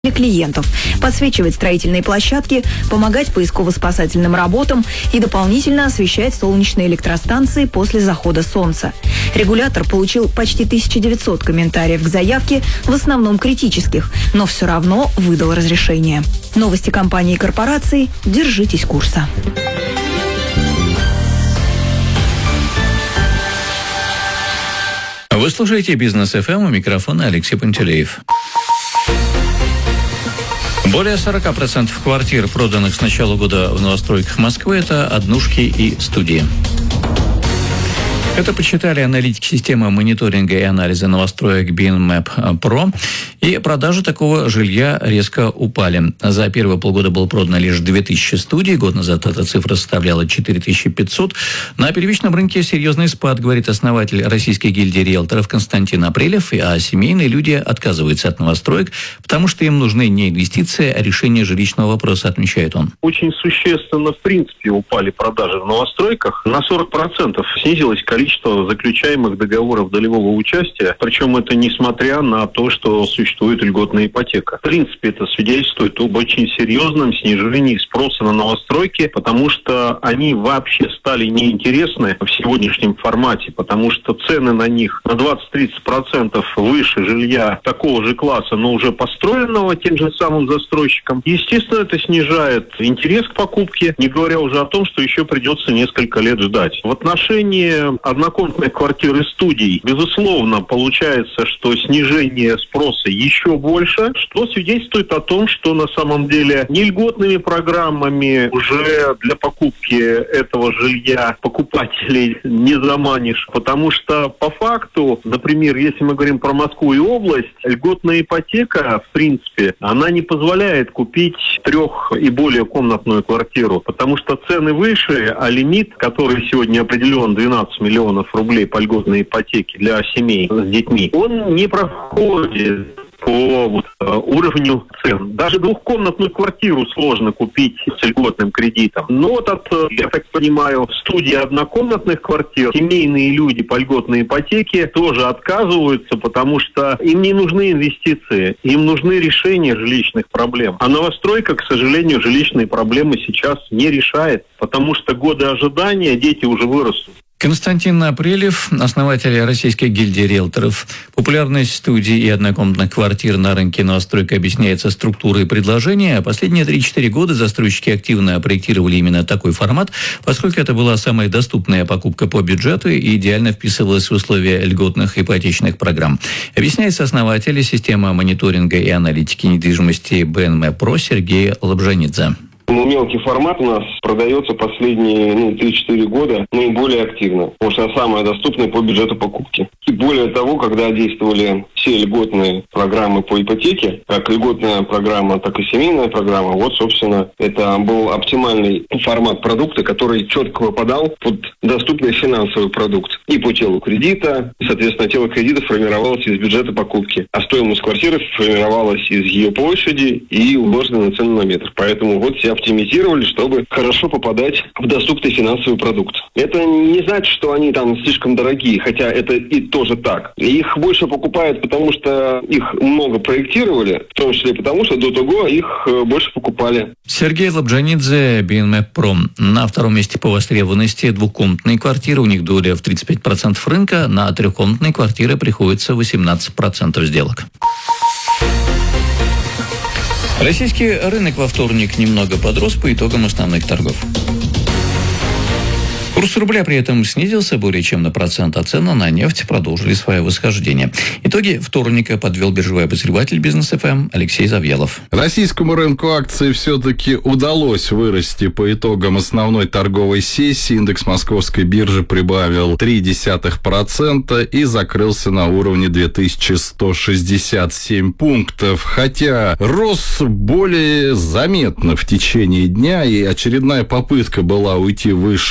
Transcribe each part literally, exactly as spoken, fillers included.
для клиентов, подсвечивать строительные площадки, помогать поисково-спасательным работам и дополнительно освещать солнечные электростанции после захода солнца. Регулятор получил почти тысяча девятьсот комментариев к заявке, в основном критических, но все равно выдал разрешение. Новости компании и корпораций. Держитесь курса. Вы слушаете Бизнес эф эм, у микрофона Алексей Пантелеев. Более сорок процентов квартир, проданных с начала года в новостройках Москвы, это однушки и студии. Это подсчитали аналитики системы мониторинга и анализа новостроек BinMap Pro. И продажи такого жилья резко упали. За первые полгода было продано лишь две тысячи студий. Год назад эта цифра составляла четыре тысячи пятьсот. На первичном рынке серьезный спад, говорит основатель Российской гильдии риэлторов Константин Апрелев. А семейные люди отказываются от новостроек, потому что им нужны не инвестиции, а решение жилищного вопроса, отмечает он. Очень существенно, в принципе, упали продажи в новостройках. На сорок процентов снизилось количество заключаемых договоров долевого участия. Причем это несмотря на то, что существует существует льготная ипотека. В принципе, это свидетельствует об очень серьезном снижении спроса на новостройки, потому что они вообще стали неинтересны в сегодняшнем формате, потому что цены на них на двадцать-тридцать процентов выше жилья такого же класса, но уже построенного тем же самым застройщиком. Естественно, это снижает интерес к покупке, не говоря уже о том, что еще придется несколько лет ждать. В отношении однокомнатных квартир и студий, безусловно, получается, что снижение спроса еще больше, что свидетельствует о том, что на самом деле не льготными программами уже для покупки этого жилья покупателей не заманишь, потому что по факту, например, если мы говорим про Москву и область, льготная ипотека, в принципе, она не позволяет купить трех и более комнатную квартиру, потому что цены выше, а лимит, который сегодня определен двенадцать миллионов рублей по льготной ипотеке для семей с детьми, он не проходит по вот, уровню цен. Даже двухкомнатную квартиру сложно купить с льготным кредитом. Но вот от, я так понимаю, студии однокомнатных квартир семейные люди по льготной ипотеке тоже отказываются, потому что им не нужны инвестиции, им нужны решения жилищных проблем. А новостройка, к сожалению, жилищные проблемы сейчас не решает, потому что годы ожидания, дети уже вырастут. Константин Апрелев, основатель Российской гильдии риэлторов. Популярность студий и однокомнатных квартир на рынке новостройка объясняется структурой предложения. Последние три-четыре года застройщики активно проектировали именно такой формат, поскольку это была самая доступная покупка по бюджету и идеально вписывалась в условия льготных ипотечных программ. Объясняется основатель системы мониторинга и аналитики недвижимости BinMap Pro Сергей Лобжанидзе. Ну, мелкий формат у нас продается последние ну, три-четыре года наиболее активно, потому что самое доступное по бюджету покупки. И более того, когда действовали все льготные программы по ипотеке, как льготная программа, так и семейная программа, вот, собственно, это был оптимальный формат продукта, который четко выпадал под доступный финансовый продукт. И по телу кредита, и, соответственно, тело кредита формировалось из бюджета покупки, а стоимость квартиры формировалась из ее площади и уложена на цену на метр. Поэтому вот все оптимизировали, чтобы хорошо попадать в доступный финансовый продукт. Это не значит, что они там слишком дорогие, хотя это и тоже так. Их больше покупают, потому что их много проектировали, в том числе потому, что до того их больше покупали. Сергей Лобжанидзе, BinMap Pro. На втором месте по востребованности двухкомнатные квартиры. У них доля в тридцать пять процентов рынка. На трехкомнатные квартиры приходится восемнадцать процентов сделок. Российский рынок во вторник немного подрос по итогам основных торгов. Курс рубля при этом снизился более чем на процент, а цены на нефть продолжили свое восхождение. Итоги вторника подвел биржевой обозреватель Бизнес эф эм Алексей Завьялов. Российскому рынку акций все-таки удалось вырасти по итогам основной торговой сессии. Индекс московской биржи прибавил три десятых процента и закрылся на уровне две тысячи сто шестьдесят семь пунктов. Хотя рос более заметно в течение дня, и очередная попытка была уйти выше уровня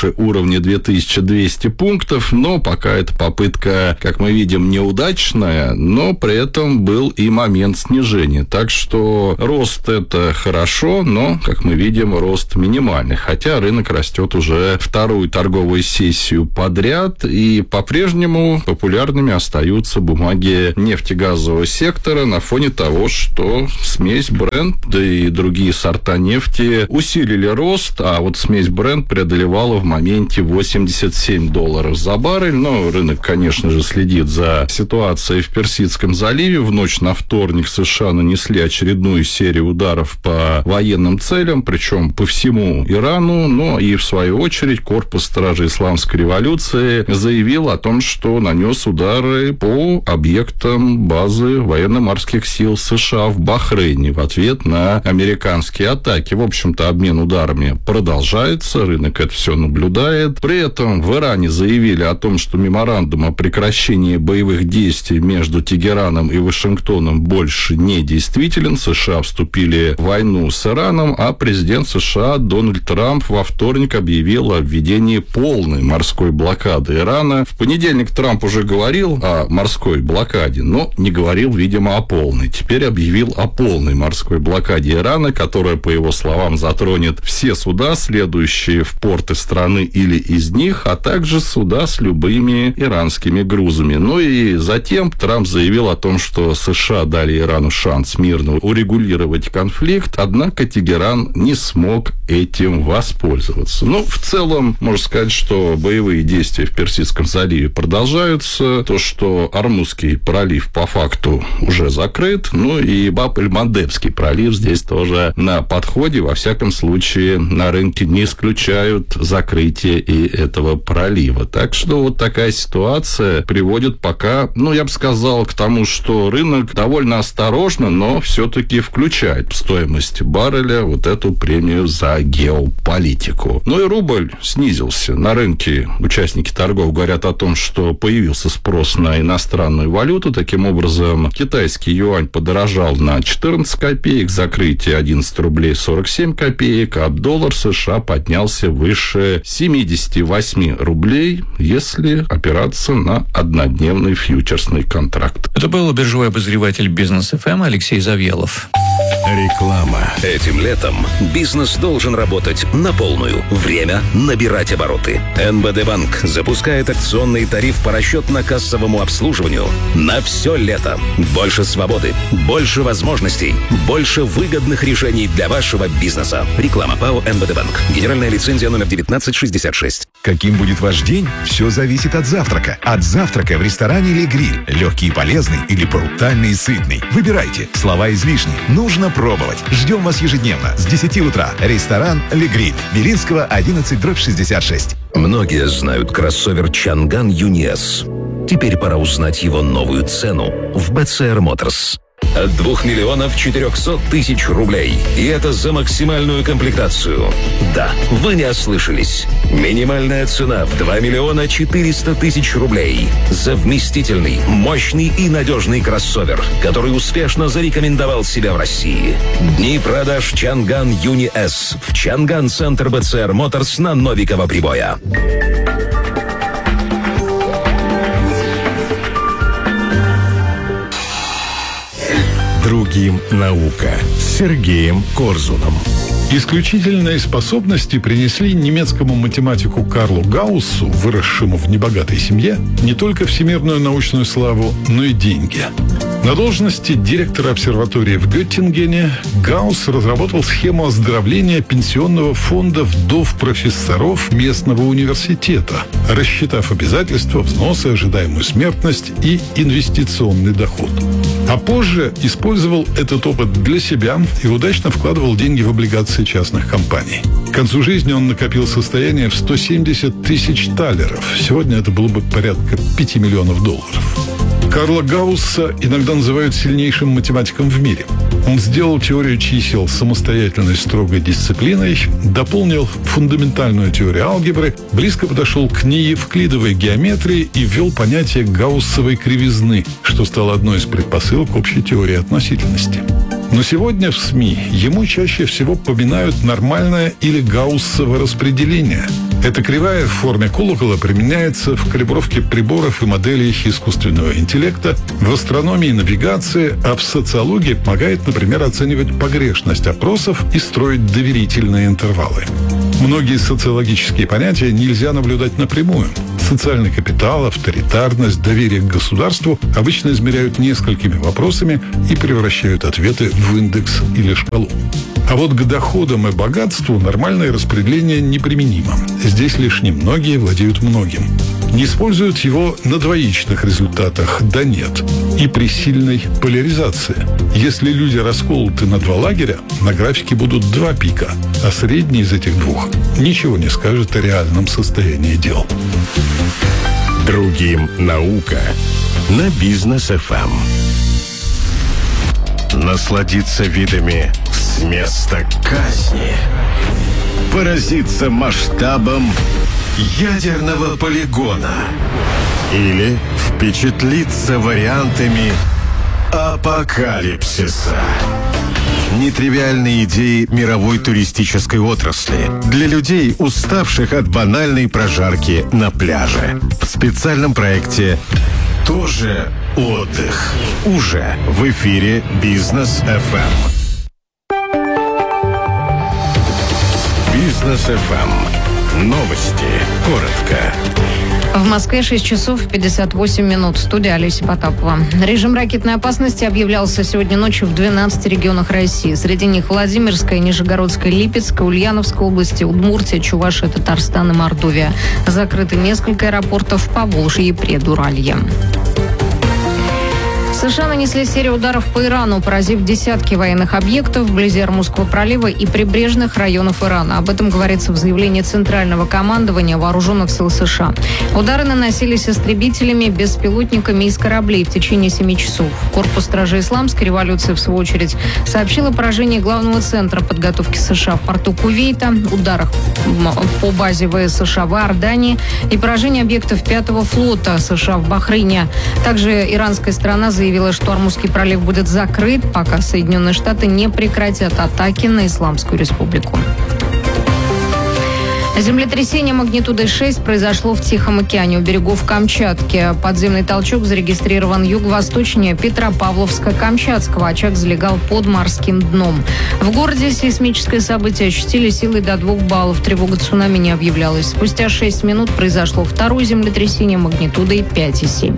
уровне две тысячи двести пунктов, но пока эта попытка, как мы видим, неудачная, но при этом был и момент снижения. Так что рост это хорошо, но, как мы видим, рост минимальный. Хотя рынок растет уже вторую торговую сессию подряд, и по-прежнему популярными остаются бумаги нефтегазового сектора на фоне того, что смесь Brent, да и другие сорта нефти усилили рост, а вот смесь Brent преодолевала в моменте восемьдесят семь долларов за баррель. Но рынок, конечно же, следит за ситуацией в Персидском заливе. В ночь на вторник США нанесли очередную серию ударов по военным целям, причем по всему Ирану. Но и, в свою очередь, корпус стражей исламской революции заявил о том, что нанес удары по объектам базы военно-морских сил США в Бахрейне в ответ на американские атаки. В общем-то, обмен ударами продолжается, рынок это все наблюдает. При этом в Иране заявили о том, что меморандум о прекращении боевых действий между Тегераном и Вашингтоном больше не действителен. США вступили в войну с Ираном, а президент США Дональд Трамп во вторник объявил о введении полной морской блокады Ирана. В понедельник Трамп уже говорил о морской блокаде, но не говорил, видимо, о полной. Теперь объявил о полной морской блокаде Ирана, которая, по его словам, затронет все суда, следующие в порты страны или из них, а также суда с любыми иранскими грузами. Ну и затем Трамп заявил о том, что США дали Ирану шанс мирно урегулировать конфликт, однако Тегеран не смог этим воспользоваться. Ну, в целом, можно сказать, что боевые действия в Персидском заливе продолжаются. То, что Ормузский пролив по факту уже закрыт, ну и Баб-эль-Мандебский пролив здесь тоже на подходе. Во всяком случае, на рынке не исключают закрытие и этого пролива. Так что вот такая ситуация приводит пока, ну, я бы сказал, к тому, что рынок довольно осторожно, но все-таки включает в стоимость барреля вот эту премию за геополитику. Ну и рубль снизился. На рынке участники торгов говорят о том, что появился спрос на иностранную валюту. Таким образом, китайский юань подорожал на четырнадцать копеек, закрытие одиннадцать рублей сорок семь копеек, а доллар США поднялся выше семьдесят восемь рублей, если опираться на однодневный фьючерсный контракт. Это был биржевой обозреватель Бизнес эф эм Алексей Завьялов. Реклама. Этим летом бизнес должен работать на полную. Время набирать обороты. эн бэ дэ Банк запускает акционный тариф по расчетно-кассовому обслуживанию на все лето. Больше свободы, больше возможностей, больше выгодных решений для вашего бизнеса. Реклама ПАО эн бэ дэ Банк. Генеральная лицензия номер девятнадцать шестьдесят шесть. Каким будет ваш день? Все зависит от завтрака. От завтрака в ресторане «Ле Гриль». Легкий и полезный или брутальный и сытный. Выбирайте. Слова излишни. Нужно пробовать. Ждем вас ежедневно с десяти утра. Ресторан «Ле Гриль». Белинского, одиннадцать, дробь шестьдесят шесть. Многие знают кроссовер Чанган Юни эс. Теперь пора узнать его новую цену в бэ цэ эр Motors. От двух миллионов четырехсот тысяч рублей. И это за максимальную комплектацию. Да, вы не ослышались. Минимальная цена в два миллиона четыреста тысяч рублей. За вместительный, мощный и надежный кроссовер, который успешно зарекомендовал себя в России. Дни продаж Чанган Юни эс в Чанган-центр бэ цэ эр Motors на Новикова Прибоя. Другим наука с Сергеем Корзуном. Исключительные способности принесли немецкому математику Карлу Гауссу, выросшему в небогатой семье, не только всемирную научную славу, но и деньги. На должности директора обсерватории в Геттингене Гаусс разработал схему оздоровления пенсионного фонда вдов-профессоров местного университета, рассчитав обязательства, взносы, ожидаемую смертность и инвестиционный доход. А позже использовал этот опыт для себя и удачно вкладывал деньги в облигации частных компаний. К концу жизни он накопил состояние в сто семьдесят тысяч талеров. Сегодня это было бы порядка пяти миллионов долларов. Карла Гаусса иногда называют сильнейшим математиком в мире. Он сделал теорию чисел самостоятельной строгой дисциплиной, дополнил фундаментальную теорию алгебры, близко подошел к неевклидовой геометрии и ввел понятие гауссовой кривизны, что стало одной из предпосылок общей теории относительности. Но сегодня в СМИ ему чаще всего поминают нормальное или гауссово распределение. Эта кривая в форме колокола применяется в калибровке приборов и моделей искусственного интеллекта, в астрономии и навигации, а в социологии помогает, например, оценивать погрешность опросов и строить доверительные интервалы. Многие социологические понятия нельзя наблюдать напрямую. Социальный капитал, авторитарность, доверие к государству обычно измеряют несколькими вопросами и превращают ответы в индекс или шкалу. А вот к доходам и богатству нормальное распределение неприменимо. Здесь лишь немногие владеют многим. Не используют его на двоичных результатах, да нет. И при сильной поляризации. Если люди расколоты на два лагеря, на графике будут два пика, а средний из этих двух ничего не скажет о реальном состоянии дел. Другим наука на Бизнес эф эм. Насладиться видами с места казни. Поразиться масштабом ядерного полигона. Или впечатлиться вариантами апокалипсиса. Нетривиальные идеи мировой туристической отрасли для людей, уставших от банальной прожарки на пляже. В специальном проекте «Тоже отдых». Уже в эфире Бизнес эф эм. Бизнес эф эм. Новости. Коротко. В Москве шесть часов пятьдесят восемь минут. Студия Олеся Потапова. Режим ракетной опасности объявлялся сегодня ночью в двенадцати регионах России. Среди них Владимирская, Нижегородская, Липецкая, Ульяновская области, Удмуртия, Чувашия, Татарстан и Мордовия. Закрыты несколько аэропортов в Поволжье и Предуралье. США нанесли серию ударов по Ирану, поразив десятки военных объектов вблизи Ормузского пролива и прибрежных районов Ирана. Об этом говорится в заявлении Центрального командования Вооруженных сил США. Удары наносились истребителями, беспилотниками из кораблей в течение семи часов. Корпус стражей исламской революции, в свою очередь, сообщил о поражении главного центра подготовки США в порту Кувейта, ударах по базе ВС США в Иордании и поражении объектов пятого флота США в Бахрейне. Также иранская сторона заявила, что Ормузский пролив будет закрыт, пока Соединенные Штаты не прекратят атаки на Исламскую Республику. Землетрясение магнитудой шесть произошло в Тихом океане у берегов Камчатки. Подземный толчок зарегистрирован юго-восточнее Петропавловска-Камчатского. Очаг залегал под морским дном. В городе сейсмическое событие ощутили силой до двух баллов. Тревога цунами не объявлялась. Спустя шесть минут произошло второе землетрясение магнитудой пять и семь.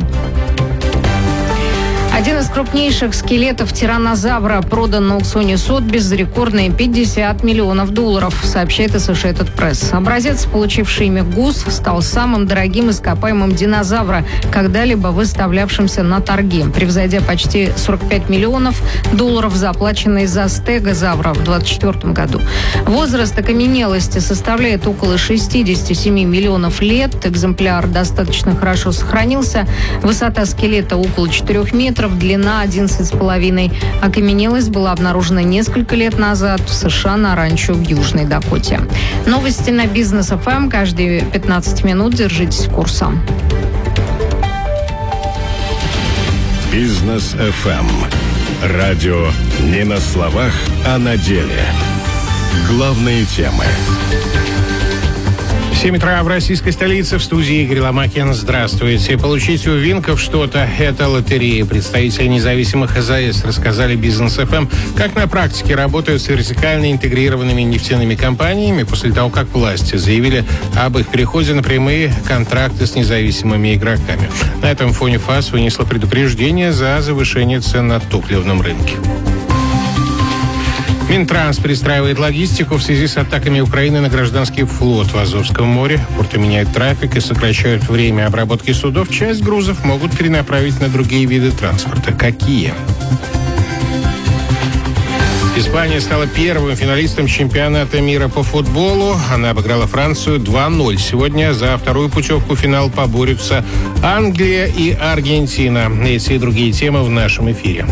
Один из крупнейших скелетов тираннозавра продан на аукционе Сотбис за рекордные пятьдесят миллионов долларов, сообщает Associated Press. Образец, получивший имя Гус, стал самым дорогим ископаемым динозавра, когда-либо выставлявшимся на торге, превзойдя почти сорок пять миллионов долларов, заплаченные за стегозавра в двадцать четвёртом году. Возраст окаменелости составляет около шестьдесят семь миллионов лет. Экземпляр достаточно хорошо сохранился. Высота скелета около четырёх метров. Длина одиннадцать с половиной. Окаменелость была обнаружена несколько лет назад в США на ранчо в Южной Дакоте. Новости на Бизнес эф эм. Каждые пятнадцать минут держитесь курса. Бизнес эф эм. Радио не на словах, а на деле. Главные темы. семь утра в российской столице. В студии Игорь Ломакин. Здравствуйте. Получить у Винков что-то – это лотерея. Представители независимых эс а эс рассказали Бизнес эф эм, как на практике работают с вертикально интегрированными нефтяными компаниями после того, как власти заявили об их переходе на прямые контракты с независимыми игроками. На этом фоне ФАС вынесла предупреждение за завышение цен на топливном рынке. Минтранс перестраивает логистику в связи с атаками Украины на гражданский флот в Азовском море. Порты меняют трафик и сокращают время обработки судов. Часть грузов могут перенаправить на другие виды транспорта. Какие? Испания стала первым финалистом чемпионата мира по футболу. Она обыграла Францию два ноль. Сегодня за вторую путевку в финал поборются Англия и Аргентина. Эти и другие темы в нашем эфире.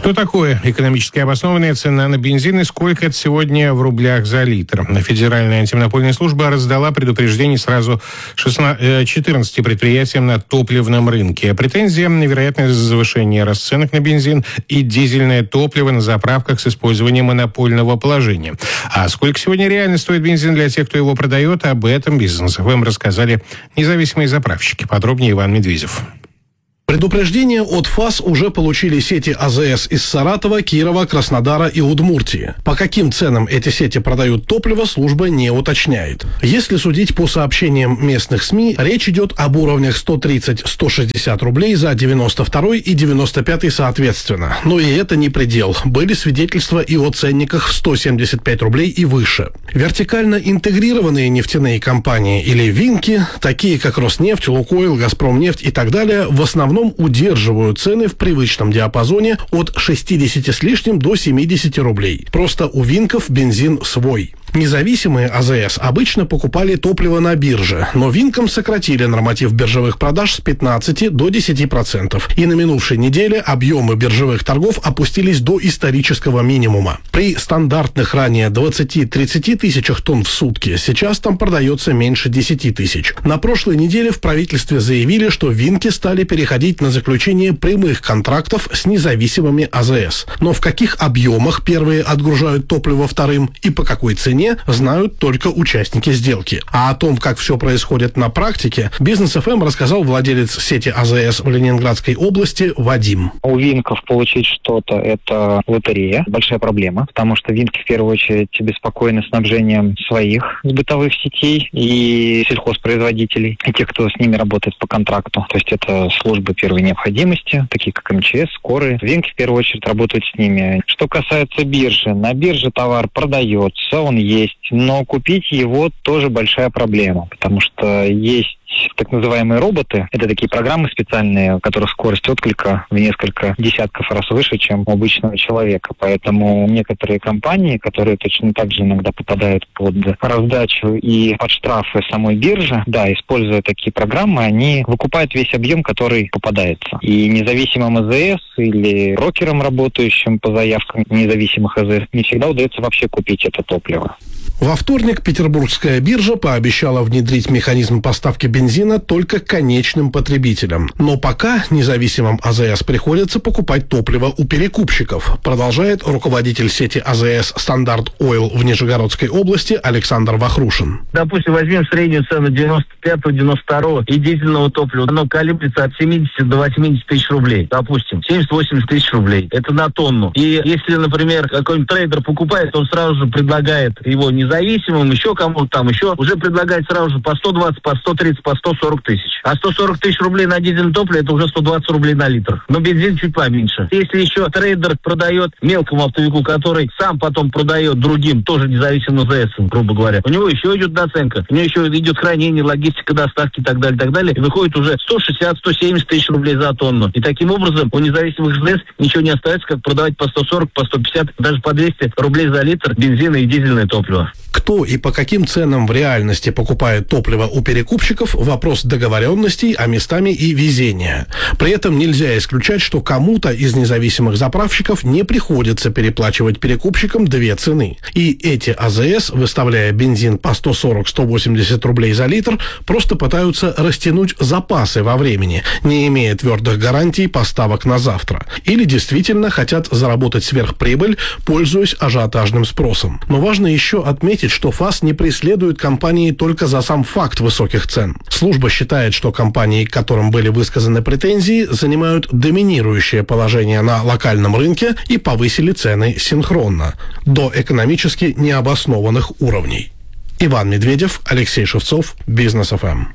Что такое экономически обоснованная цена на бензин и сколько это сегодня в рублях за литр? Федеральная антимонопольная служба раздала предупреждение сразу четырнадцати предприятиям на топливном рынке. Претензия на вероятное завышение расценок на бензин и дизельное топливо на заправках с использованием монопольного положения. А сколько сегодня реально стоит бензин для тех, кто его продает, об этом Бизнес эф эм рассказали независимые заправщики. Подробнее Иван Медведев. Предупреждение от ФАС уже получили сети АЗС из Саратова, Кирова, Краснодара и Удмуртии. По каким ценам эти сети продают топливо, служба не уточняет. Если судить по сообщениям местных СМИ, речь идет об уровнях сто тридцать - сто шестьдесят рублей за девяносто второй и девяносто пятый соответственно. Но и это не предел. Были свидетельства и о ценниках в сто семьдесят пять рублей и выше. Вертикально интегрированные нефтяные компании или винки, такие как Роснефть, Лукойл, Газпромнефть и так далее, в основном удерживают цены в привычном диапазоне от шестидесяти с лишним до семидесяти рублей. Просто у винков бензин свой. Независимые АЗС обычно покупали топливо на бирже, но винкам сократили норматив биржевых продаж с пятнадцати до десяти процентов. И на минувшей неделе объемы биржевых торгов опустились до исторического минимума. При стандартных ранее двадцати-тридцати тысячах тонн в сутки сейчас там продается меньше десяти тысяч. На прошлой неделе в правительстве заявили, что винки стали переходить на заключение прямых контрактов с независимыми АЗС. Но в каких объемах первые отгружают топливо вторым и по какой цене, знают только участники сделки. А о том, как все происходит на практике, Бизнес эф эм рассказал владелец сети АЗС в Ленинградской области Вадим. У винков получить что-то – это лотерея, большая проблема, потому что винки в первую очередь беспокоены снабжением своих бытовых сетей и сельхозпроизводителей, и тех, кто с ними работает по контракту. То есть это службы первой необходимости, такие как эм че эс, скорые. Винки в первую очередь работают с ними. Что касается биржи, на бирже товар продается, он есть. Есть, но купить его тоже большая проблема, потому что есть так называемые роботы. Это такие программы специальные, у которых скорость отклика в несколько десятков раз выше, чем у обычного человека. Поэтому некоторые компании, которые точно так же иногда попадают под раздачу и под штрафы самой биржи, да, используя такие программы, они выкупают весь объем, который попадается. И независимым АЗС или брокерам, работающим по заявкам независимых АЗС, не всегда удается вообще купить это топливо. Во вторник Петербургская биржа пообещала внедрить механизм поставки бензина только конечным потребителям. Но пока независимым АЗС приходится покупать топливо у перекупщиков, продолжает руководитель сети АЗС «Стандарт Ойл» в Нижегородской области Александр Вахрушин. Допустим, возьмем среднюю цену девяносто пятого - девяносто второго и дизельного топлива. Оно колеблется от семидесяти до восьмидесяти тысяч рублей. Допустим, семьдесят-восемьдесят тысяч рублей. Это на тонну. И если, например, какой-нибудь трейдер покупает, он сразу же предлагает его не зависимым, еще кому-то там, еще уже предлагает сразу же по сто двадцать, по сто тридцать, по сто сорок тысяч. А сто сорок тысяч рублей на дизельное топливо, это уже сто двадцать рублей на литр. Но бензин чуть поменьше. Если еще трейдер продает мелкому оптовику, который сам потом продает другим, тоже независимым АЗС, грубо говоря, у него еще идет наценка, у него еще идет хранение, логистика, доставки и так далее, так далее. И выходит уже сто шестьдесят - сто семьдесят тысяч рублей за тонну. И таким образом у независимых АЗС ничего не остается, как продавать по сто сорок, по сто пятьдесят, даже по двести рублей за литр бензина и дизельное топливо. Кто и по каким ценам в реальности покупает топливо у перекупщиков – вопрос договоренностей, а местами и везения. При этом нельзя исключать, что кому-то из независимых заправщиков не приходится переплачивать перекупщикам две цены. И эти АЗС, выставляя бензин по сто сорок - сто восемьдесят рублей за литр, просто пытаются растянуть запасы во времени, не имея твердых гарантий поставок на завтра. Или действительно хотят заработать сверхприбыль, пользуясь ажиотажным спросом. Но важно еще отметить, что ФАС не преследует компании только за сам факт высоких цен. Служба считает, что компании, к которым были высказаны претензии, занимают доминирующее положение на локальном рынке и повысили цены синхронно, до экономически необоснованных уровней. Иван Медведев, Алексей Шевцов, Бизнес эф эм.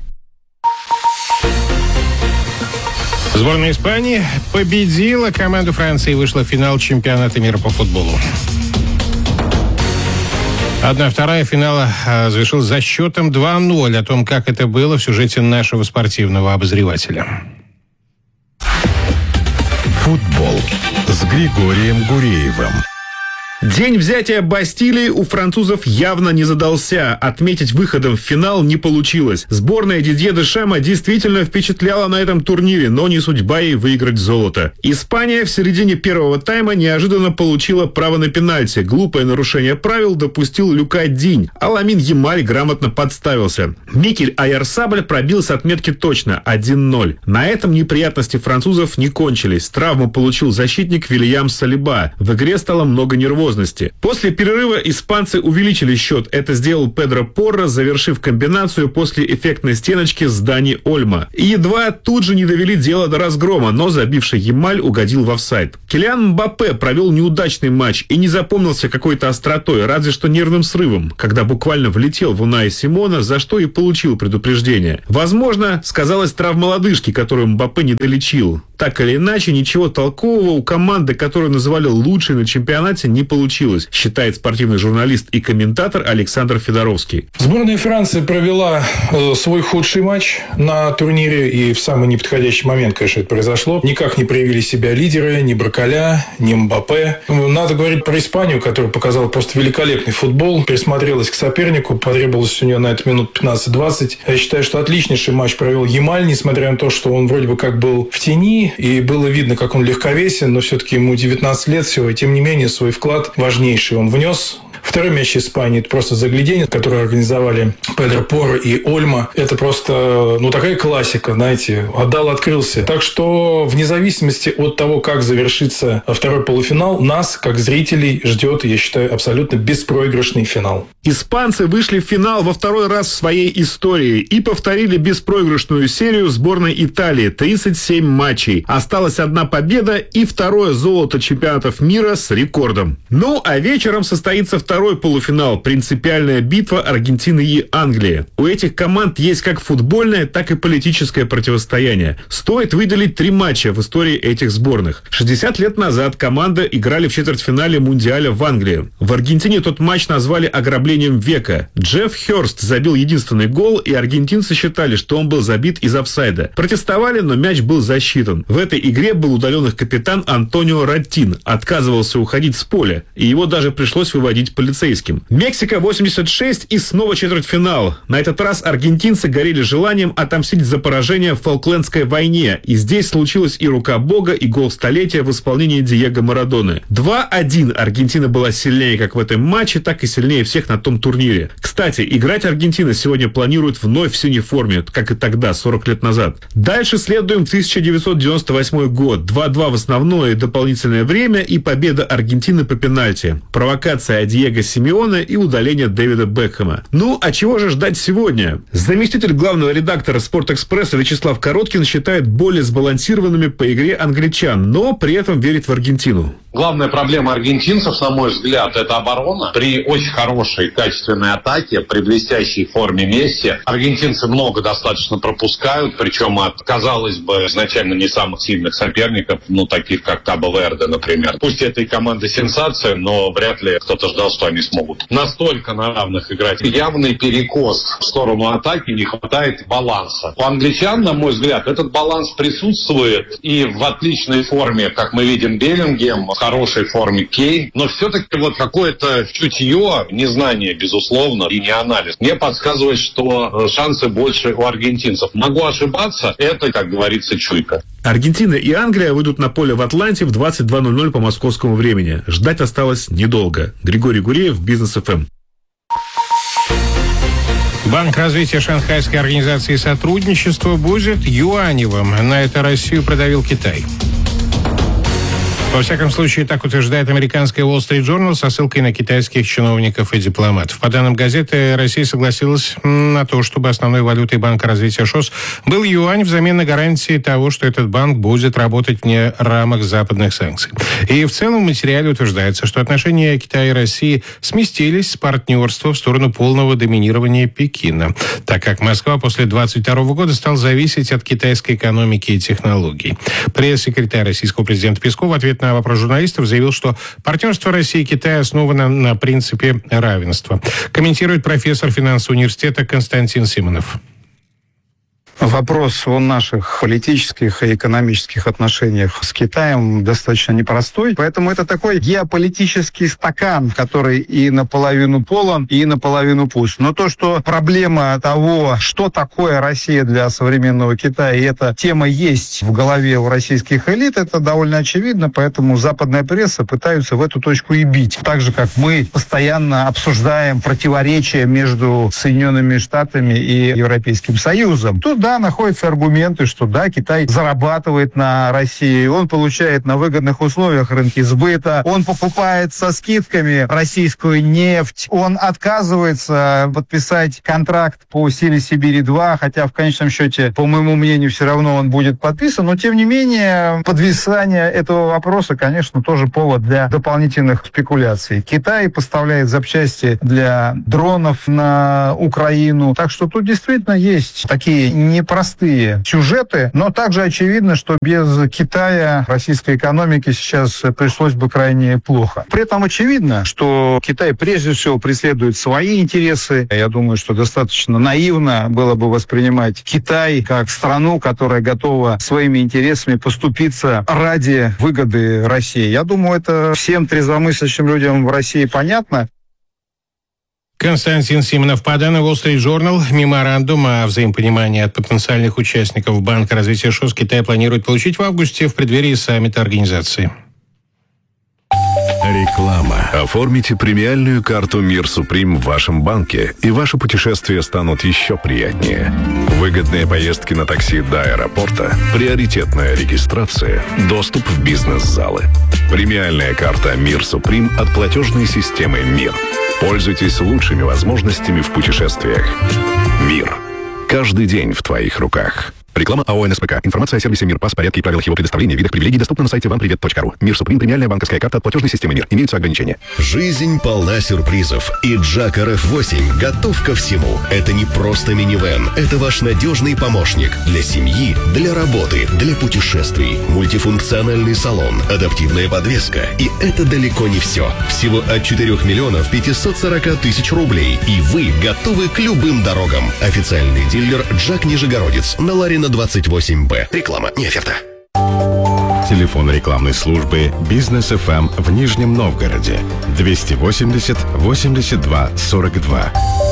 Сборная Испании победила команду Франции и вышла в финал чемпионата мира по футболу. одна вторая финала завершилась за счетом два ноль. О том, как это было, в сюжете нашего спортивного обозревателя. Футбол с Григорием Гуреевым. День взятия Бастилии у французов явно не задался. Отметить выходом в финал не получилось. Сборная Дидье Дешама действительно впечатляла на этом турнире, но не судьба ей выиграть золото. Испания в середине первого тайма неожиданно получила право на пенальти. Глупое нарушение правил допустил Люка Динь, а Ламин Ямаль грамотно подставился. Микель Айарсабль пробил с отметки точно один ноль. На этом неприятности французов не кончились. Травму получил защитник Вильям Салиба. В игре стало много нервозности. После перерыва испанцы увеличили счет. Это сделал Педро Порро, завершив комбинацию после эффектной стеночки с Дани Ольмо. И едва тут же не довели дело до разгрома, но забивший Ямаль угодил в офсайд. Килиан Мбаппе провел неудачный матч и не запомнился какой-то остротой, разве что нервным срывом, когда буквально влетел в Унаи Симона, за что и получил предупреждение. Возможно, сказалась травма лодыжки, которую Мбаппе не долечил. Так или иначе, ничего толкового у команды, которую называли лучшей на чемпионате, не получилось, считает спортивный журналист и комментатор Александр Федоровский. Сборная Франции провела э, свой худший матч на турнире, и в самый неподходящий момент, конечно, это произошло. Никак не проявили себя лидеры, ни Браколя, ни Мбаппе. Надо говорить про Испанию, которая показала просто великолепный футбол, присмотрелась к сопернику, потребовалось у нее на это минут пятнадцать-двадцать. Я считаю, что отличнейший матч провел Ямаль, несмотря на то, что он вроде бы как был в тени, и было видно, как он легковесен, но все-таки ему девятнадцать лет всего, и тем не менее свой вклад важнейший он внес. Второй мяч Испании – это просто заглядение, которое организовали Педро Порро и Ольмо. Это просто, ну, такая классика, знаете, отдал, открылся. Так что, вне зависимости от того, как завершится второй полуфинал, нас, как зрителей, ждет, я считаю, абсолютно беспроигрышный финал. Испанцы вышли в финал во второй раз в своей истории и повторили беспроигрышную серию сборной Италии – тридцать семь матчей. Осталась одна победа и второе золото чемпионатов мира с рекордом. Ну, а вечером состоится второй полуфинал – принципиальная битва Аргентины и Англии. У этих команд есть как футбольное, так и политическое противостояние. Стоит выделить три матча в истории этих сборных. шестьдесят лет назад команды играли в четвертьфинале Мундиаля в Англии. В Аргентине тот матч назвали ограблением века. Джефф Хёрст забил единственный гол, и аргентинцы считали, что он был забит из офсайда. Протестовали, но мяч был засчитан. В этой игре был удален их капитан Антонио Раттин. Отказывался уходить с поля, и его даже пришлось выводить полицейским. Мексика восемьдесят шесть и снова четвертьфинал. На этот раз аргентинцы горели желанием отомстить за поражение в Фолклендской войне. И здесь случилась и рука бога, и гол столетия в исполнении Диего Марадоны. два один. Аргентина была сильнее как в этом матче, так и сильнее всех на том турнире. Кстати, играть Аргентина сегодня планирует вновь в синей форме, как и тогда, сорок лет назад. Дальше следуем в тысяча девятьсот девяносто восьмой год. два-два в основное и дополнительное время и победа Аргентины по пенальти. Провокация Диего Симеона и удаление Дэвида Бекхэма. Ну, а чего же ждать сегодня? Заместитель главного редактора «Спортэкспресса» Вячеслав Короткин считает более сбалансированными по игре англичан, но при этом верит в Аргентину. Главная проблема аргентинцев, на мой взгляд, это оборона. При очень хорошей, качественной атаке, при блестящей форме Месси, аргентинцы много достаточно пропускают, причем от, казалось бы, изначально не самых сильных соперников, ну, таких как Кабо-Верде, например. Пусть это и команда сенсация, но вряд ли кто-то ждал, что они смогут настолько на равных играть. Явный перекос в сторону атаки, не хватает баланса. У англичан, на мой взгляд, этот баланс присутствует, и в отличной форме, как мы видим, Беллингем, в хорошей форме Кейн, но все-таки вот какое-то чутье, незнание, безусловно, и не анализ, мне подсказывает, что шансы больше у аргентинцев. Могу ошибаться, это, как говорится, чуйка. Аргентина и Англия выйдут на поле в Атланте в двадцать два ноль ноль по московскому времени. Ждать осталось недолго. Григорий Гуреев, Бизнес эф эм. Банк развития Шанхайской организации сотрудничества будет юаневым. На это Россию продавил Китай. Во всяком случае, так утверждает американская Wall Street Journal со ссылкой на китайских чиновников и дипломатов. По данным газеты, Россия согласилась на то, чтобы основной валютой Банка развития ШОС был юань взамен на гарантии того, что этот банк будет работать вне рамок западных санкций. И в целом в материале утверждается, что отношения Китая и России сместились с партнерства в сторону полного доминирования Пекина, так как Москва после двадцать второго года стала зависеть от китайской экономики и технологий. Пресс-секретарь российского президента Песков в ответ на вопрос журналистов заявил, что партнерство России и Китая основано на принципе равенства. Комментирует профессор финансового университета Константин Симонов. Вопрос о наших политических и экономических отношениях с Китаем достаточно непростой. Поэтому это такой геополитический стакан, который и наполовину полон, и наполовину пуст. Но то, что проблема того, что такое Россия для современного Китая, и эта тема есть в голове у российских элит, это довольно очевидно. Поэтому западная пресса пытается в эту точку и бить. Так же, как мы постоянно обсуждаем противоречия между Соединенными Штатами и Европейским Союзом. Тут, да, находятся аргументы, что, да, Китай зарабатывает на России, он получает на выгодных условиях рынки сбыта, он покупает со скидками российскую нефть, он отказывается подписать контракт по «Силе Сибири-два», хотя в конечном счете, по моему мнению, все равно он будет подписан, но, тем не менее, подвисание этого вопроса, конечно, тоже повод для дополнительных спекуляций. Китай поставляет запчасти для дронов на Украину, так что тут действительно есть такие непростые сюжеты, но также очевидно, что без Китая российской экономике сейчас пришлось бы крайне плохо. При этом очевидно, что Китай прежде всего преследует свои интересы. Я думаю, что достаточно наивно было бы воспринимать Китай как страну, которая готова своими интересами поступиться ради выгоды России. Я думаю, это всем трезвомыслящим людям в России понятно. Константин Симонов-Паданов, Wall Street Journal. Меморандум о взаимопонимании от потенциальных участников Банка развития ШОС Китай планирует получить в августе в преддверии саммита организации. Реклама. Оформите премиальную карту «Мир Суприм» в вашем банке, и ваши путешествия станут еще приятнее. Выгодные поездки на такси до аэропорта, приоритетная регистрация, доступ в бизнес-залы. Премиальная карта «Мир Суприм» от платежной системы «Мир». Пользуйтесь лучшими возможностями в путешествиях. «Мир». Каждый день в твоих руках. Реклама АО «эн эс пэ ка». Информация о сервисе «Мир Пас», порядке и правилах его предоставления, видах привилегий доступна на сайте вам привет точка ру. «Мир Суприм» — премиальная банковская карта от платежной системы «Мир». Имеются ограничения. Жизнь полна сюрпризов, и Джак эр эф восемь готов ко всему. Это не просто минивэн, это ваш надежный помощник для семьи, для работы, для путешествий. Мультифункциональный салон, адаптивная подвеска. И это далеко не все. Всего от четырёх миллионов пятисот сорока тысяч рублей. И вы готовы к любым дорогам. Официальный дилер Джак Нижегородец на Ларина двадцать восемь Б. Реклама, не оферта. Телефон рекламной службы «Бизнес эф эм» в Нижнем Новгороде. двести восемьдесят восемьдесят два сорок два.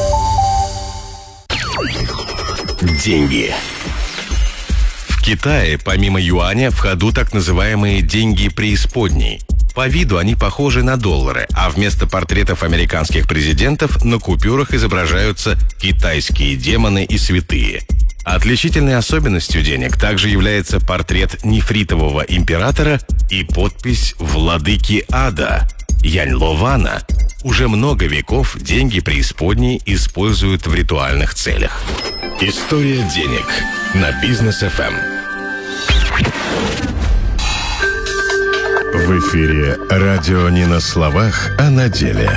Деньги. В Китае, помимо юаня, в ходу так называемые деньги преисподней. По виду они похожи на доллары, а вместо портретов американских президентов на купюрах изображаются китайские демоны и святые. Отличительной особенностью денег также является портрет нефритового императора и подпись «Владыки ада» Янь-Ло Вана. Уже много веков деньги преисподней используют в ритуальных целях. История денег на Бизнес эф эм. В эфире радио не на словах, а на деле.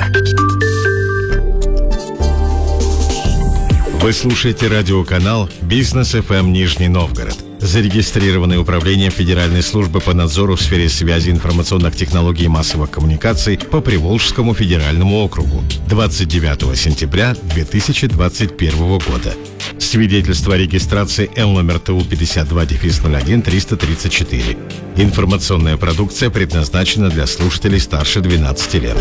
Вы слушаете радиоканал «Бизнес эф эм» Нижний Новгород, зарегистрированный Управлением Федеральной службы по надзору в сфере связи, информационных технологий и массовых коммуникаций по Приволжскому федеральному округу двадцать девятого сентября две тысячи двадцать первого года. Свидетельство о регистрации Л номер Т У пятьдесят два ноль один триста тридцать четыре. Информационная продукция предназначена для слушателей старше двенадцати лет.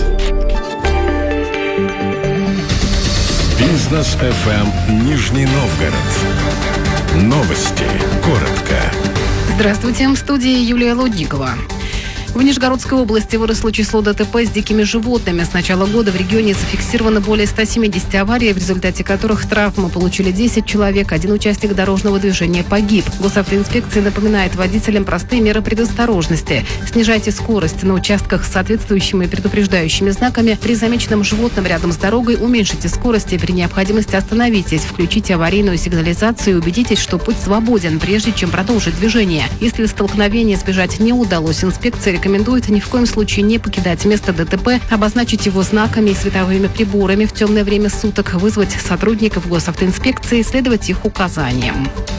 Бизнес эф эм Нижний Новгород. Новости. Коротко. Здравствуйте, в студии Юлия Лудникова. В Нижегородской области выросло число ДТП с дикими животными. С начала года в регионе зафиксировано более ста семидесяти аварий, в результате которых травмы получили десять человек, один участник дорожного движения погиб. Госавтоинспекция напоминает водителям простые меры предосторожности. Снижайте скорость на участках с соответствующими предупреждающими знаками. При замеченном животном рядом с дорогой уменьшите скорость и при необходимости остановитесь. Включите аварийную сигнализацию и убедитесь, что путь свободен, прежде чем продолжить движение. Если столкновение избежать не удалось, инспекция рекомендует ни в коем случае не покидать место ДТП, обозначить его знаками и световыми приборами в темное время суток, вызвать сотрудников госавтоинспекции и следовать их указаниям.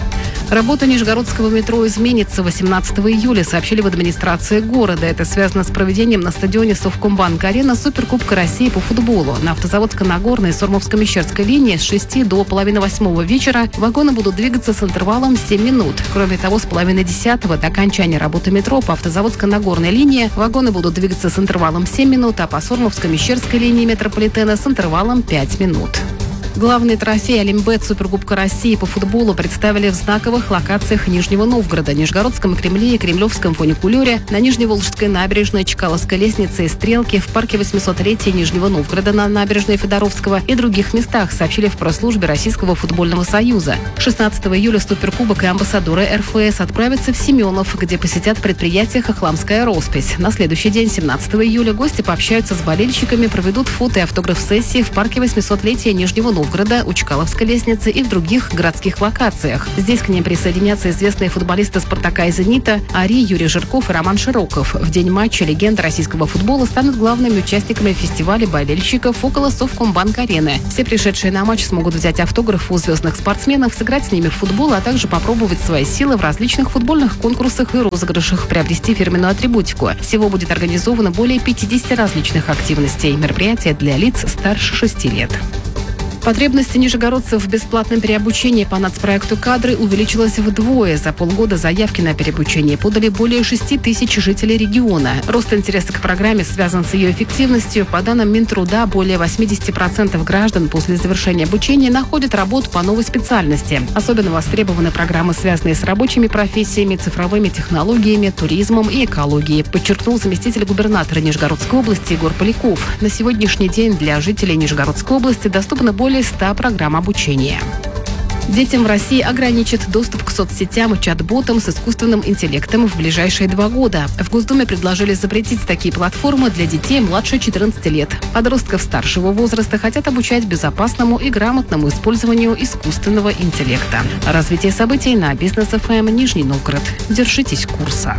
Работа Нижегородского метро изменится восемнадцатого июля, сообщили в администрации города. Это связано с проведением на стадионе Совкомбанк-арена Суперкубка России по футболу. На Автозаводско-Нагорной и Сормовско-Мещерской линии с шести до половины восьмого вечера вагоны будут двигаться с интервалом семь минут. Кроме того, с половины десятого до окончания работы метро по Автозаводско-Нагорной линии вагоны будут двигаться с интервалом семь минут, а по Сормовско-Мещерской линии метрополитена с интервалом пять минут. Главный трофей Олимбет Суперкубка России по футболу представили в знаковых локациях Нижнего Новгорода, Нижегородском Кремле и Кремлевском фуникулере, на Нижневолжской набережной, Чкаловской лестнице и Стрелке, в парке восьмисотлетия Нижнего Новгорода на набережной Федоровского и других местах, сообщили в пресс-службе Российского футбольного союза. шестнадцатого июля Суперкубок и амбассадоры эр эф эс отправятся в Семенов, где посетят предприятие «Хохламская роспись». На следующий день, семнадцатого июля, гости пообщаются с болельщиками, проведут фото- и автограф-сессии в парке восьмисотлетия Нижнего Новгорода, у Чкаловской лестницы и в других городских локациях. Здесь к ним присоединятся известные футболисты «Спартака» и «Зенита» Ари, Юрий Жирков и Роман Широков. В день матча легенды российского футбола станут главными участниками фестиваля болельщиков около Совкомбанк-арены. Все пришедшие на матч смогут взять автограф у звездных спортсменов, сыграть с ними в футбол, а также попробовать свои силы в различных футбольных конкурсах и розыгрышах, приобрести фирменную атрибутику. Всего будет организовано более пятидесяти различных активностей. Мероприятия для лиц старше шести лет. Потребности нижегородцев в бесплатном переобучении по нацпроекту «Кадры» увеличилась вдвое. За полгода заявки на переобучение подали более шести тысяч жителей региона. Рост интереса к программе связан с ее эффективностью. По данным Минтруда, более восемьдесят процентов граждан после завершения обучения находят работу по новой специальности. Особенно востребованы программы, связанные с рабочими профессиями, цифровыми технологиями, туризмом и экологией, подчеркнул заместитель губернатора Нижегородской области Егор Поляков. На сегодняшний день для жителей Нижегородской области доступно более более ста программ обучения. Детям в России ограничат доступ к соцсетям и чат-ботам с искусственным интеллектом в ближайшие два года. В Госдуме предложили запретить такие платформы для детей младше четырнадцати лет. Подростков старшего возраста хотят обучать безопасному и грамотному использованию искусственного интеллекта. Развитие событий на Бизнес эф эм Нижний Новгород. Держитесь курса.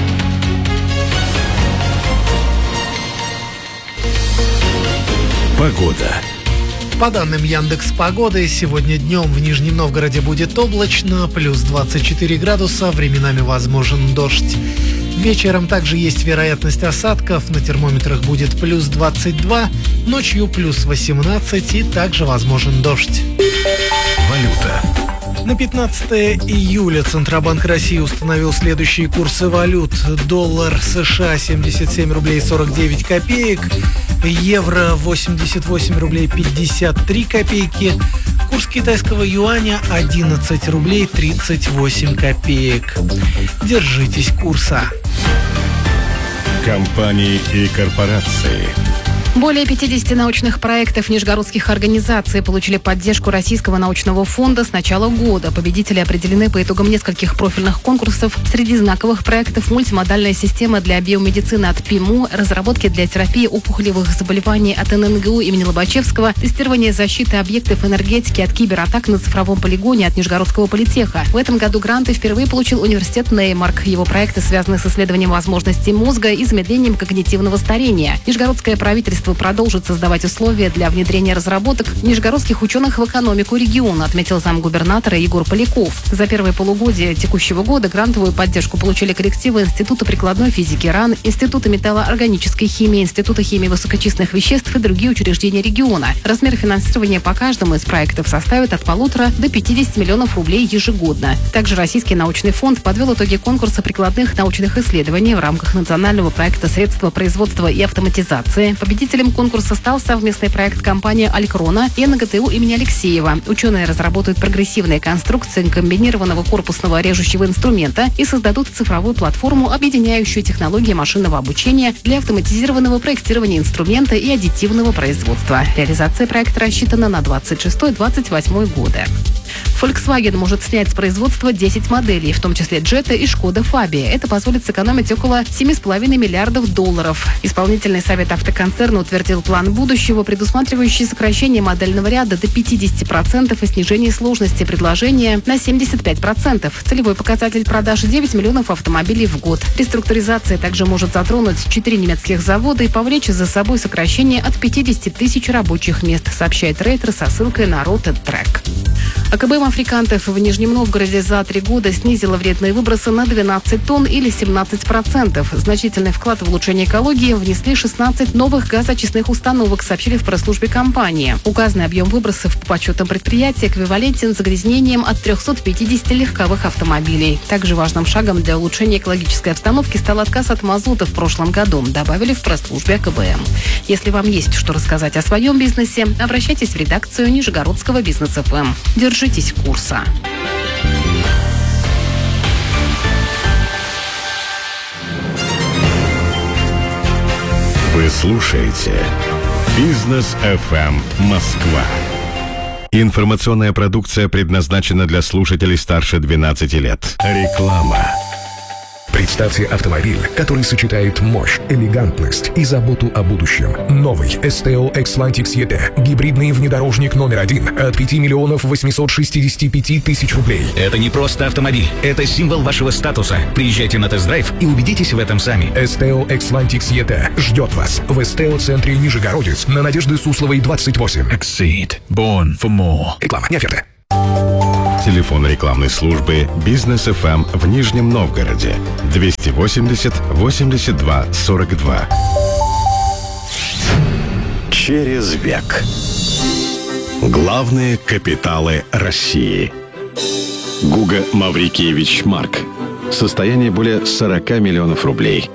Погода. По данным Яндекс.Погоды, сегодня днем в Нижнем Новгороде будет облачно, плюс двадцать четыре градуса, временами возможен дождь. Вечером также есть вероятность осадков, на термометрах будет плюс двадцать два, ночью плюс восемнадцать и также возможен дождь. Валюта. На пятнадцатое июля Центробанк России установил следующие курсы валют. Доллар США семьдесят семь рублей сорок девять копеек, евро восемьдесят восемь рублей пятьдесят три копейки, курс китайского юаня одиннадцать рублей тридцать восемь копеек. Держитесь курса. Компании и корпорации. Более пятидесяти научных проектов нижегородских организаций получили поддержку Российского научного фонда с начала года. Победители определены по итогам нескольких профильных конкурсов. Среди знаковых проектов мультимодальная система для биомедицины от ПИМУ, разработки для терапии опухолевых заболеваний от эн эн гэ у имени Лобачевского, тестирование защиты объектов энергетики от кибератак на цифровом полигоне от Нижегородского политеха. В этом году гранты впервые получил университет Неймарк. Его проекты связаны с исследованием возможностей мозга и замедлением когнитивного старения. Нижегородское правительство продолжит создавать условия для внедрения разработок нижегородских ученых в экономику региона, отметил замгубернатора Егор Поляков. За первое полугодие текущего года грантовую поддержку получили коллективы Института прикладной физики РАН, Института металлоорганической химии, Института химии высокочисленных веществ и другие учреждения региона. Размер финансирования по каждому из проектов составит от полутора до пятидесяти миллионов рублей ежегодно. Также Российский научный фонд подвел итоги конкурса прикладных научных исследований в рамках национального проекта «Средства производства и автоматизации». Победителем конкурса стал совместный проект компании «Алькрона» и эн гэ тэ у имени Алексеева. Ученые разработают прогрессивные конструкции комбинированного корпусного режущего инструмента и создадут цифровую платформу, объединяющую технологии машинного обучения для автоматизированного проектирования инструмента и аддитивного производства. Реализация проекта рассчитана на двадцать шестой — двадцать восьмой годы. Volkswagen может снять с производства десять моделей, в том числе Jetta и Skoda Fabia. Это позволит сэкономить около семи с половиной миллиардов долларов. Исполнительный совет автоконцерна утвердил план будущего, предусматривающий сокращение модельного ряда до пятидесяти процентов и снижение сложности предложения на семьдесят пять процентов. Целевой показатель продаж – девять миллионов автомобилей в год. Реструктуризация также может затронуть четыре немецких завода и повлечь за собой сокращение от пятидесяти тысяч рабочих мест, сообщает Рейтер со ссылкой на Road Track. АКБ Фирма «Африкантов» в Нижнем Новгороде за три года снизила вредные выбросы на двенадцать тонн или семнадцать процентов. Значительный вклад в улучшение экологии внесли шестнадцать новых газоочистных установок, сообщили в пресс-службе компании. Указанный объем выбросов по подсчетам предприятия эквивалентен загрязнениям от трёхсот пятидесяти легковых автомобилей. Также важным шагом для улучшения экологической обстановки стал отказ от мазута в прошлом году, добавили в пресс-службе КБМ. Если вам есть что рассказать о своем бизнесе, обращайтесь в редакцию Нижегородского бизнес-ФМ. Держитесь курса. Вы слушаете Бизнес эф эм Москва. Информационная продукция предназначена для слушателей старше двенадцати лет. Реклама. Представьте автомобиль, который сочетает мощь, элегантность и заботу о будущем. Новый эс тэ о Xlantic и ти. Гибридный внедорожник номер один от пяти миллионов восьмисот шестидесяти пяти тысяч рублей. Это не просто автомобиль, это символ вашего статуса. Приезжайте на тест-драйв и убедитесь в этом сами. эс тэ о Xlantic и ти ждет вас в эс тэ о-центре Нижегородец на Надежды Сусловой, двадцать восемь. Exceed. Born for more. Реклама, не оферта. Телефон рекламной службы Бизнес эф эм в Нижнем Новгороде двести восемьдесят восемьдесят два сорок два. Через век. Главные капиталы России. Гуга Маврикиевич Марк. Состояние более сорока миллионов рублей.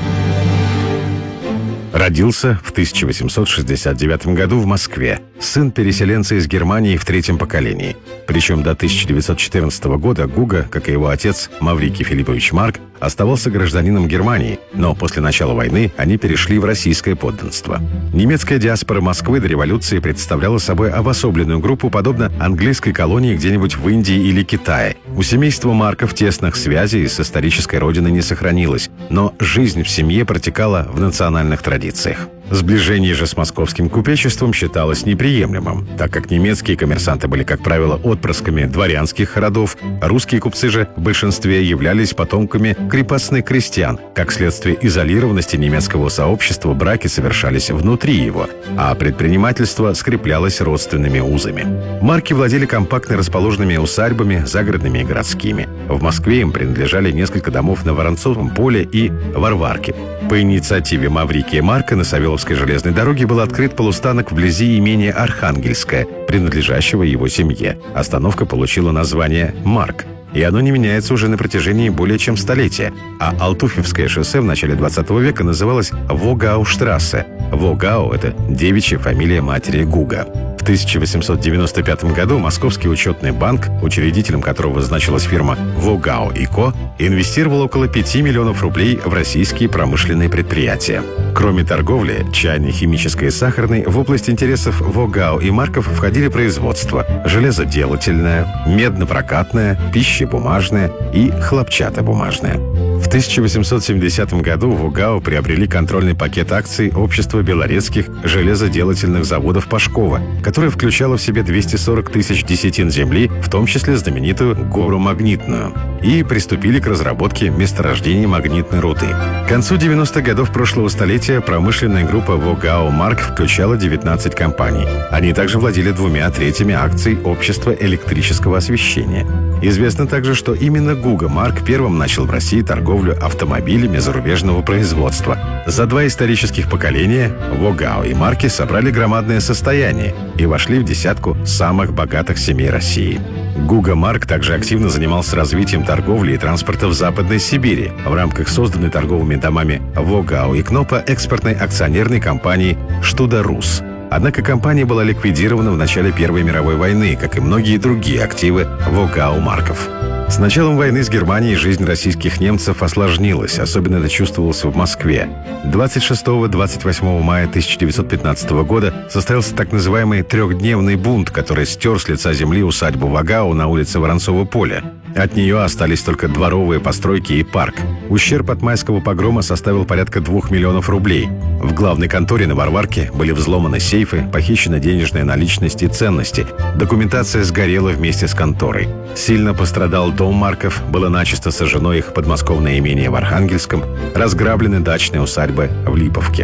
Родился в тысяча восемьсот шестьдесят девятом году в Москве. Сын переселенца из Германии в третьем поколении. Причем до тысяча девятьсот четырнадцатого года Гуга, как и его отец Маврикий Филиппович Марк, оставался гражданином Германии, но после начала войны они перешли в российское подданство. Немецкая диаспора Москвы до революции представляла собой обособленную группу, подобно английской колонии где-нибудь в Индии или Китае. У семейства Марков тесных связей с исторической родиной не сохранилось, но жизнь в семье протекала в национальных традициях. Сближение же с московским купечеством считалось неприемлемым, так как немецкие коммерсанты были, как правило, отпрысками дворянских родов, русские купцы же в большинстве являлись потомками крепостных крестьян. Как следствие изолированности немецкого сообщества, браки совершались внутри его, а предпринимательство скреплялось родственными узами. Марки владели компактно расположенными усадьбами, загородными и городскими. В Москве им принадлежали несколько домов на Воронцовом поле и Варварке. По инициативе Маврикия Марка на Савеловской железной дороге был открыт полустанок вблизи имения Архангельское, принадлежащего его семье. Остановка получила название «Марк», и оно не меняется уже на протяжении более чем столетия. А Алтуфьевское шоссе в начале двадцатого века называлось Вогауштрассе. Вогау – это девичья фамилия матери Гуга. В тысяча восемьсот девяносто пятом году Московский учетный банк, учредителем которого значилась фирма «Вогау и Ко», инвестировал около пяти миллионов рублей в российские промышленные предприятия. Кроме торговли, чайной, химической и сахарной, в область интересов Вогау и Марков входили производство железоделательное, медно-прокатное, пищебумажное и хлопчатобумажное. В тысяча восемьсот семидесятом году Вогау приобрели контрольный пакет акций Общества белорецких железоделательных заводов Пашкова, которое включало в себе двести сорок тысяч десятин земли, в том числе знаменитую гору Магнитную, и приступили к разработке месторождений магнитной руды. К концу девяностых годов прошлого столетия промышленная группа Вогау Марк включала девятнадцать компаний. Они также владели двумя третьими акций Общества электрического освещения. Известно также, что именно Гуга Марк первым начал в России торговлю автомобилями зарубежного производства. За два исторических поколения Вогау и Марки собрали громадное состояние и вошли в десятку самых богатых семей России. Гуга Марк также активно занимался развитием торговли и транспорта в Западной Сибири в рамках созданной торговыми домами Вогау и Кнопа экспортной акционерной компании «Штуда Рус». Однако компания была ликвидирована в начале Первой мировой войны, как и многие другие активы Вогау Марков. С началом войны с Германией жизнь российских немцев осложнилась, особенно это чувствовалось в Москве. двадцать шестого — двадцать восьмого мая тысяча девятьсот пятнадцатого года состоялся так называемый трехдневный бунт, который стер с лица земли усадьбу Вогау на улице Воронцова поля. От нее остались только дворовые постройки и парк. Ущерб от майского погрома составил порядка двух миллионов рублей. В главной конторе на Варварке были взломаны сейфы, похищена денежная наличность и ценности. Документация сгорела вместе с конторой. Сильно пострадал дом Марков, было начисто сожжено их подмосковное имение в Архангельском, разграблены дачные усадьбы в Липовке.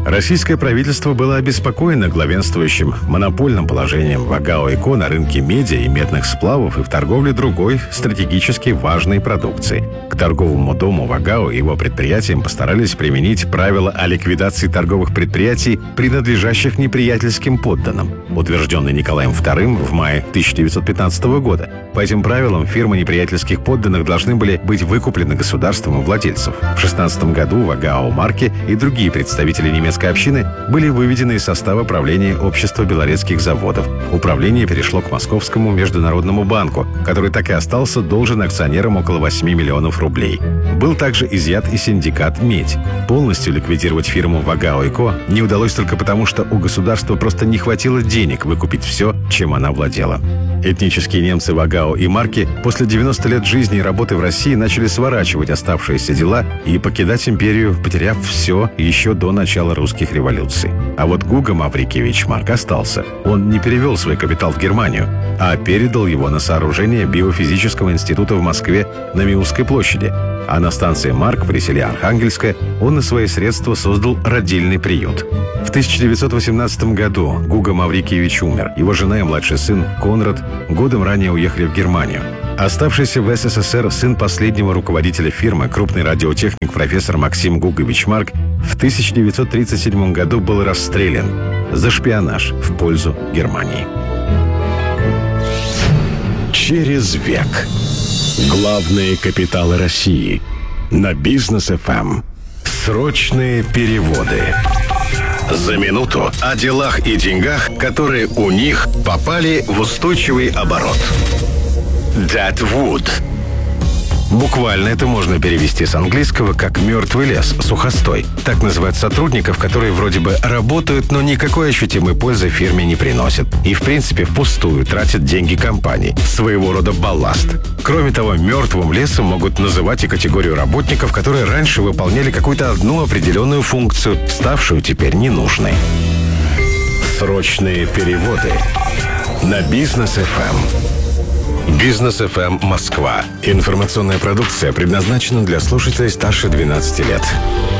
Российское правительство было обеспокоено главенствующим монопольным положением Вагао и Ко на рынке меди и медных сплавов и в торговле другой стратегически важной продукции. К торговому дому Вагао и его предприятиям постарались применить правила о ликвидации торговых предприятий, принадлежащих неприятельским подданным, утвержденный Николаем вторым в мае тысяча девятьсот пятнадцатого года. По этим правилам фирмы неприятельских подданных должны были быть выкуплены государством у владельцев. В шестнадцатом году Вагао Марки и другие представители немецкой общины были выведены из состава правления Общества белорецких заводов. Управление перешло к Московскому международному банку, который так и остался должен акционерам около восьми миллионов рублей. Был также изъят и синдикат «Медь». Полностью ликвидировать фирму Вагао и Ко не удалось только потому, что у государства просто не хватило денег выкупить все, чем она владела. Этнические немцы Вагао и Марки после девяноста лет жизни и работы в России начали сворачивать оставшиеся дела и покидать империю, потеряв все еще до начала русских революций. А вот Гуга Маврикиевич Марк остался. Он не перевел свой капитал в Германию, а передал его на сооружение биофизического института в Москве на Миусской площади. А на станции Марк при селе Архангельское он на свои средства создал родильный приют. В тысяча девятьсот восемнадцатом году Гуга Маврикиевич умер. Его жена и младший сын Конрад годом ранее уехали в Германию. Оставшийся в СССР сын последнего руководителя фирмы, крупный радиотехник профессор Максим Гугович Марк, в тысяча девятьсот тридцать седьмом году был расстрелян за шпионаж в пользу Германии. Через век. Главные капиталы России. На Бизнес эф эм. Срочные переводы. За минуту о делах и деньгах, которые у них попали в устойчивый оборот. Deadwood. Буквально это можно перевести с английского как «мертвый лес», «сухостой». Так называют сотрудников, которые вроде бы работают, но никакой ощутимой пользы фирме не приносят. И, в принципе, впустую тратят деньги компании. Своего рода балласт. Кроме того, мертвым лесом могут называть и категорию работников, которые раньше выполняли какую-то одну определенную функцию, ставшую теперь ненужной. Срочные переводы на Бизнес эф эм. Бизнес эф эм Москва. Информационная продукция предназначена для слушателей старше двенадцати лет.